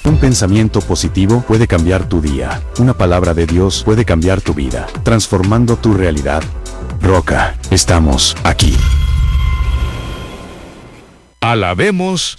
Un pensamiento positivo puede cambiar tu día. Una palabra de Dios puede cambiar tu vida, transformando tu realidad. Roca, estamos aquí. Alabemos